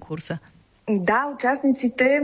конкурса? Да, участниците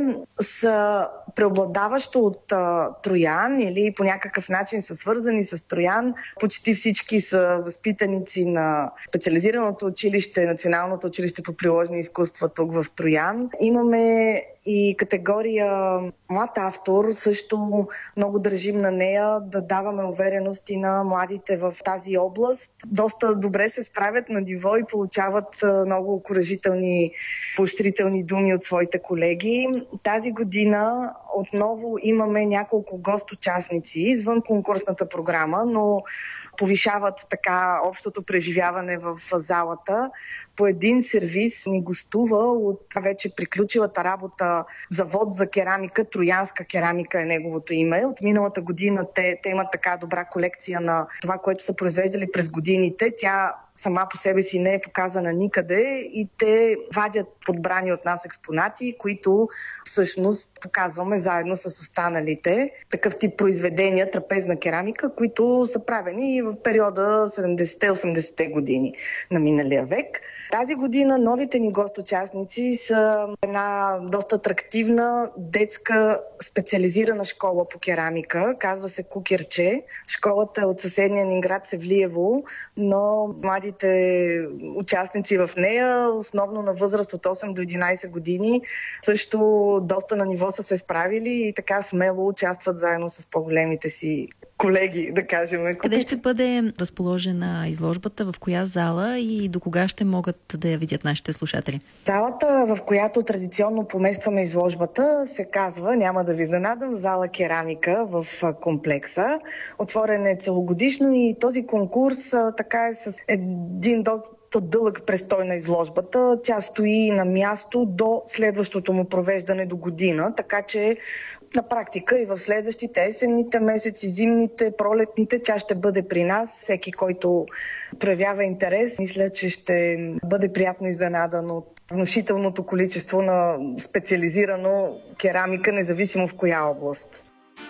са преобладаващо от Троян или по някакъв начин са свързани с Троян. Почти всички са възпитаници на специализираното училище, Националното училище по приложни изкуства тук в Троян. Имаме и категория млад автор, също много държим на нея да даваме увереност и на младите в тази област. Доста добре се справят на ниво и получават много окуражителни, поощрителни думи от своите колеги. Тази година отново имаме няколко гост-участници извън конкурсната програма, но повишават така общото преживяване в залата. По един сервис ни гостува от вече приключилата работа завод за керамика, Троянска керамика е неговото име. От миналата година те имат така добра колекция на това, което са произвеждали през годините. Тя сама по себе си не е показана никъде и те вадят подбрани от нас експонати, които всъщност показваме заедно с останалите. Такъв тип произведения, трапезна керамика, които са правени в периода 70-80-те години на миналия век. Тази година новите ни гост-участници са една доста атрактивна детска специализирана школа по керамика. Казва се Кукерче. Школата е от съседния ни град Севлиево, но младите участници в нея, основно на възраст от 8 до 11 години, също доста на ниво са се справили и така смело участват заедно с по-големите си колеги, да кажем. Къде ще бъде разположена изложбата, в коя зала и до кога ще могат да я видят нашите слушатели? Залата, в която традиционно поместваме изложбата, се казва, няма да ви изненадам, зала Керамика в комплекса. Отворен е целогодишно и този конкурс така е с един доста дълъг престой на изложбата. Тя стои на място до следващото му провеждане до година, така че на практика и в следващите есенните месеци, зимните, пролетните, тя ще бъде при нас. Всеки, който проявява интерес, мисля, че ще бъде приятно изненадан от внушителното количество на специализирано керамика, независимо в коя област.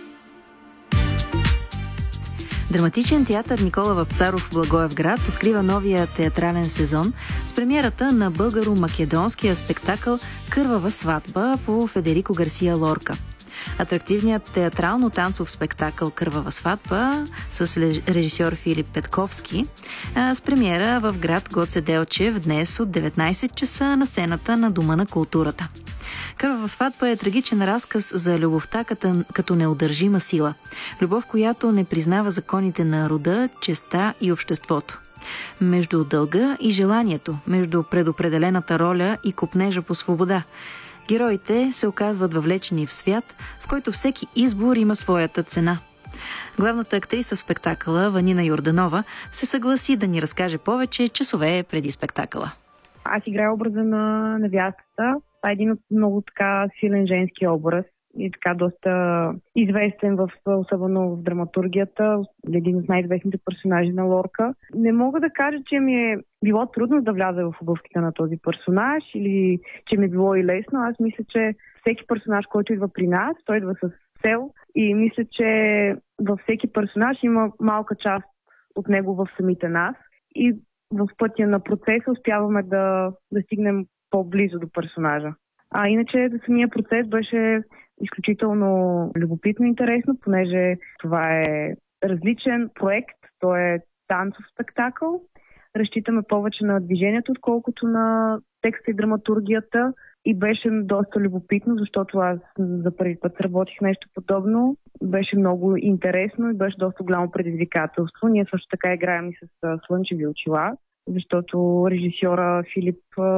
Драматичен театър Никола Вапцаров в Благоевград открива новия театрален сезон с премиерата на българо-македонския спектакъл «Кървава сватба» по Федерико Гарсия Лорка. Атрактивният театрално-танцов спектакъл «Кървава сватба» с режисьор Филип Петковски с премиера в град Гоце Делчев днес от 19 часа на сцената на Дома на културата. «Кървава сватба» е трагичен разказ за любовта като неудържима сила. Любов, която не признава законите на рода, честта и обществото. Между дълга и желанието, между предопределената роля и копнежа по свобода. Героите се оказват въвлечени в свят, в който всеки избор има своята цена. Главната актриса в спектакъла, Ванина Йорданова, се съгласи да ни разкаже повече часове преди спектакъла. Аз играя образа на невястата. Това е един от много така силен женски образ и така доста известен, особено в драматургията, един от най-известните персонажи на Лорка. Не мога да кажа, че ми е било трудно да вляза в обувките на този персонаж или че ми е било и лесно. Аз мисля, че всеки персонаж, който идва при нас, той идва с цел и мисля, че във всеки персонаж има малка част от него в самите нас и в пътя на процеса успяваме да стигнем по-близо до персонажа. А иначе за самия процес беше изключително любопитно и интересно, понеже това е различен проект, то е танцов спектакъл. Разчитаме повече на движението, отколкото на текста и драматургията и беше доста любопитно, защото аз за първи път работих нещо подобно. Беше много интересно и беше доста голямо предизвикателство. Ние също така играем и с слънчеви очила, защото режисьора Филип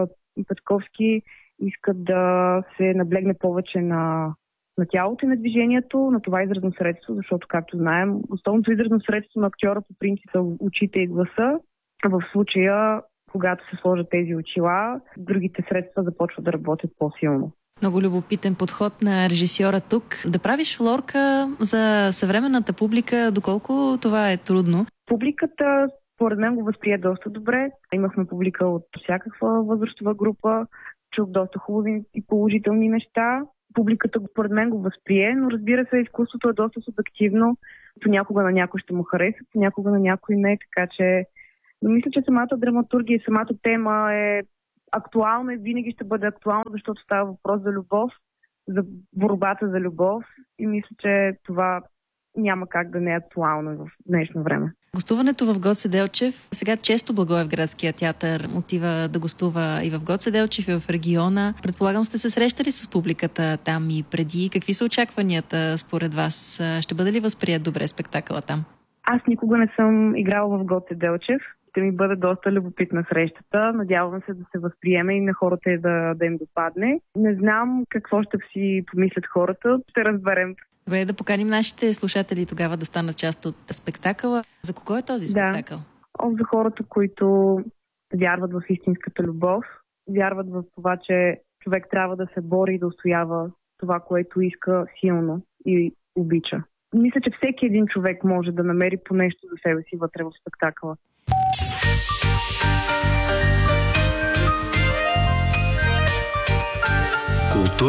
Петковски иска да се наблегне повече на тялото и на движението, на това изразно средство, защото, както знаем, основното изразно средство на актьора по принцип са очите и гласа. В случая, когато се сложат тези очила, другите средства започват да работят по-силно. Много любопитен подход на режисьора тук. Да правиш Лорка за съвременната публика, доколко това е трудно? Публиката, според мен, го възприе доста добре. Имахме публика от всякаква възрастова група, чух доста хубави и положителни неща. Публиката, според мен, го възприе, но разбира се, изкуството е доста субективно. Понякога на някой ще му хареса, понякога на някой не, така че но мисля, че самата драматургия и самата тема е актуално и винаги ще бъде актуално, защото става въпрос за любов, за борбата за любов и мисля, че това няма как да не е актуално в днешно време. Гостуването в Гоце Делчев, сега често Благоевградския театър отива да гостува и в Гоце Делчев, и в региона. Предполагам, сте се срещали с публиката там и преди. Какви са очакванията според вас? Ще бъде ли възприят добре спектакъла там? Аз никога не съм играла в Гоце Делчев. Ще ми бъде доста любопитна срещата. Надявам се да се възприеме и на хората и да им допадне. Не знам какво ще си помислят хората. Ще разберем. Добре, да поканим нашите слушатели тогава да станат част от спектакъла. За кого е този спектакъл? За хората, които вярват в истинската любов, вярват в това, че човек трябва да се бори и да устоява това, което иска силно и обича. Мисля, че всеки един човек може да намери по нещо за себе си вътре в спектакъла.